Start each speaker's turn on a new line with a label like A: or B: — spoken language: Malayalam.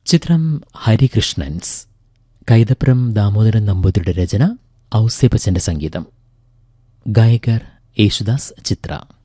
A: ചിത്രം ഹരികൃഷ്ണൻസ്. കൈതപ്രം ദാമോദരൻ നമ്പൂതിരിയുടെ രചന, ഔസേപ്പച്ചന്റെ സംഗീതം. ഗായകർ യേശുദാസ്, ചിത്ര.